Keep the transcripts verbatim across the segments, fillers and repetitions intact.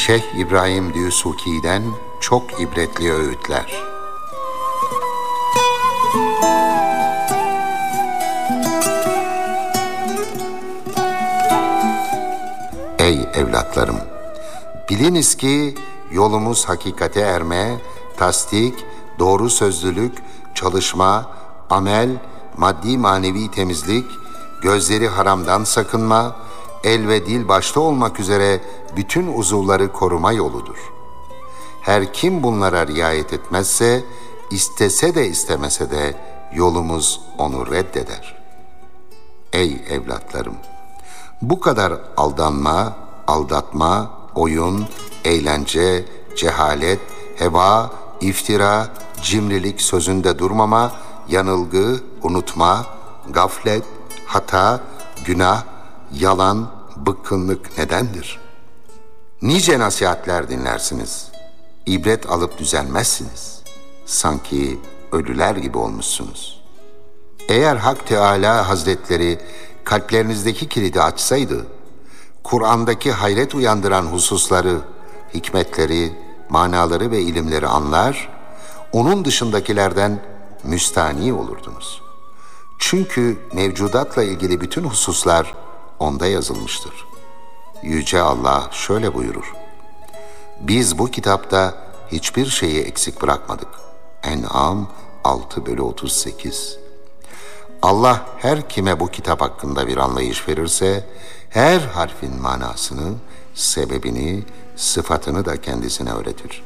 Şeyh İbrahim Düsuki'den çok ibretli öğütler. Ey evlatlarım! Biliniz ki yolumuz hakikate erme, tasdik, doğru sözlülük, çalışma, amel, maddi manevi temizlik, gözleri haramdan sakınma, el ve dil başta olmak üzere bütün uzuvları koruma yoludur. Her kim bunlara riayet etmezse, istese de istemese de yolumuz onu reddeder. Ey evlatlarım! Bu kadar aldanma, aldatma, oyun, eğlence, cehalet, heva, iftira, cimrilik sözünde durmama, yanılgı, unutma, gaflet, hata, günah, yalan, bıkkınlık nedendir? Nice nasihatler dinlersiniz, ibret alıp düzelmezsiniz. Sanki ölüler gibi olmuşsunuz. Eğer Hak Teâlâ Hazretleri kalplerinizdeki kilidi açsaydı, Kur'an'daki hayret uyandıran hususları, hikmetleri, manaları ve ilimleri anlar, onun dışındakilerden müstani olurdunuz. Çünkü mevcudatla ilgili bütün hususlar onda yazılmıştır. Yüce Allah şöyle buyurur: Biz bu kitapta hiçbir şeyi eksik bırakmadık. En'am altı bölü otuz sekiz. Allah her kime bu kitap hakkında bir anlayış verirse, her harfin manasını, sebebini, sıfatını da kendisine öğretir.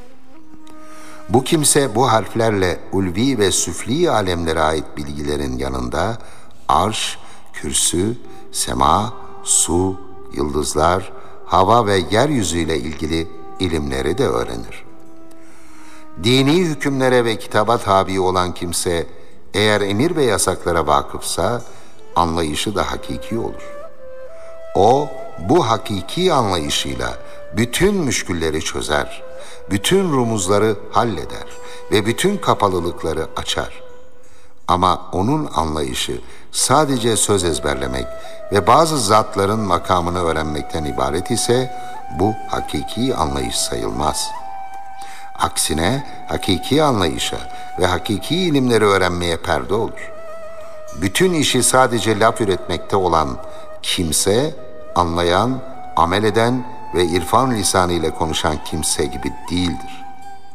Bu kimse bu harflerle ulvi ve süfli alemlere ait bilgilerin yanında arş, kürsü, sema, su, yıldızlar, hava ve yeryüzüyle ilgili ilimleri de öğrenir. Dini hükümlere ve kitaba tabi olan kimse eğer emir ve yasaklara vakıfsa anlayışı da hakiki olur. O bu hakiki anlayışıyla bütün müşkülleri çözer, bütün rumuzları halleder ve bütün kapalılıkları açar. Ama onun anlayışı sadece söz ezberlemek ve bazı zatların makamını öğrenmekten ibaret ise bu hakiki anlayış sayılmaz. Aksine hakiki anlayışa ve hakiki ilimleri öğrenmeye perde olur. Bütün işi sadece laf üretmekte olan kimse, anlayan, amel eden ve irfan lisanıyla konuşan kimse gibi değildir.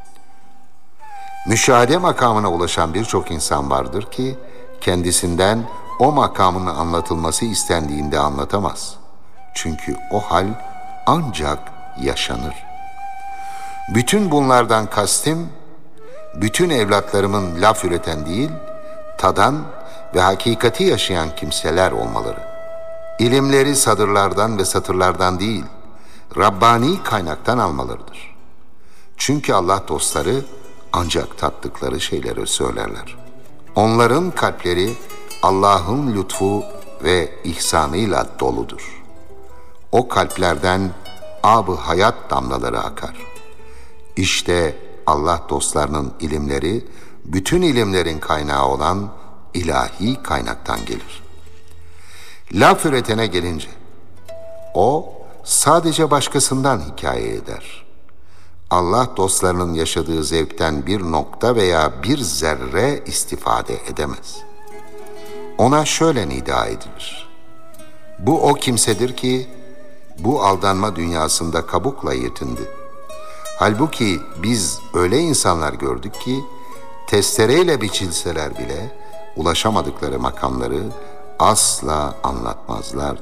Müşahede makamına ulaşan birçok insan vardır ki, kendisinden o makamın anlatılması istendiğinde anlatamaz. Çünkü o hal ancak yaşanır. Bütün bunlardan kastım, bütün evlatlarımın laf üreten değil, tadan ve hakikati yaşayan kimseler olmaları. İlimleri sadırlardan ve satırlardan değil, Rabbani kaynaktan almalarıdır. Çünkü Allah dostları ancak tattıkları şeyleri söylerler. Onların kalpleri Allah'ın lütfu ve ihsanıyla doludur. O kalplerden ab-ı hayat damlaları akar. İşte Allah dostlarının ilimleri, bütün ilimlerin kaynağı olan ilahi kaynaktan gelir. Laf üretene gelince, o sadece başkasından hikaye eder. Allah dostlarının yaşadığı zevkten bir nokta veya bir zerre istifade edemez. Ona şöyle nida edilir: Bu o kimsedir ki bu aldanma dünyasında kabukla yetindi. Halbuki biz öyle insanlar gördük ki testereyle biçilseler bile ulaşamadıkları makamları asla anlatmazlardı.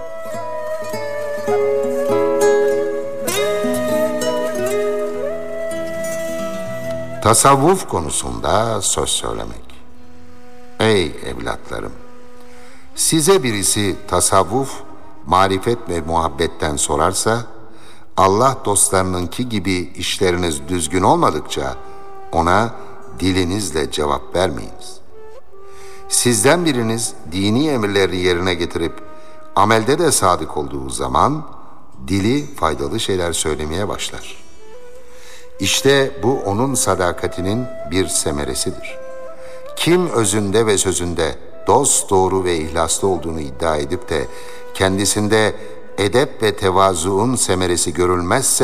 Tasavvuf konusunda söz söylemek. Ey evlatlarım! Size birisi tasavvuf, marifet ve muhabbetten sorarsa, Allah dostlarınınki gibi işleriniz düzgün olmadıkça ona dilinizle cevap vermeyiniz. Sizden biriniz dini emirleri yerine getirip amelde de sadık olduğu zaman dili faydalı şeyler söylemeye başlar. İşte bu onun sadakatinin bir semeresidir. Kim özünde ve sözünde dosdoğru ve ihlaslı olduğunu iddia edip de kendisinde edep ve tevazuun semeresi görülmezse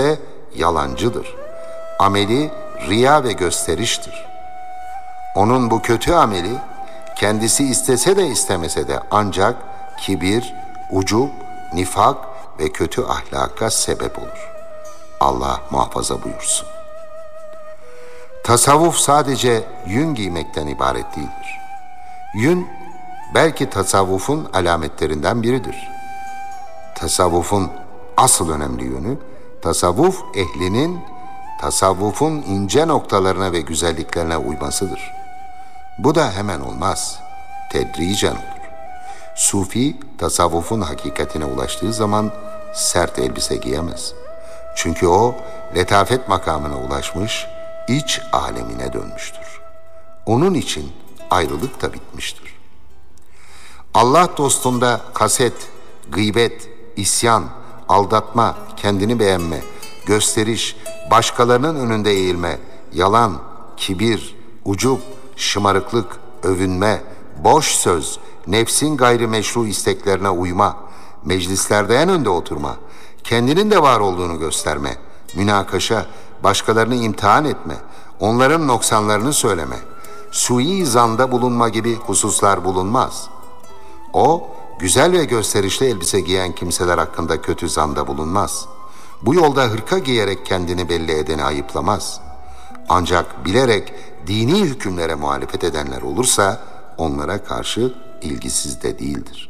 yalancıdır. Ameli riya ve gösteriştir. Onun bu kötü ameli kendisi istese de istemese de ancak kibir, ucub, nifak ve kötü ahlaka sebep olur. Allah muhafaza buyursun. Tasavvuf sadece yün giymekten ibaret değildir. Yün belki tasavvufun alametlerinden biridir. Tasavvufun asıl önemli yönü, tasavvuf ehlinin tasavvufun ince noktalarına ve güzelliklerine uymasıdır. Bu da hemen olmaz, tedricen olur. Sufi, tasavvufun hakikatine ulaştığı zaman sert elbise giyemez. Çünkü o, letafet makamına ulaşmış, iç alemine dönmüştür. Onun için ayrılık da bitmiştir. Allah dostunda kaset, gıybet, isyan, aldatma, kendini beğenme, gösteriş, başkalarının önünde eğilme, yalan, kibir, ucub, şımarıklık, övünme, boş söz, nefsin gayrimeşru isteklerine uyma, meclislerde en önde oturma, kendinin de var olduğunu gösterme, münakaşa, başkalarını imtihan etme, onların noksanlarını söyleme, sui zanda bulunma gibi hususlar bulunmaz. O, güzel ve gösterişli elbise giyen kimseler hakkında kötü zanda bulunmaz. Bu yolda hırka giyerek kendini belli edeni ayıplamaz. Ancak bilerek dini hükümlere muhalefet edenler olursa onlara karşı ilgisiz de değildir.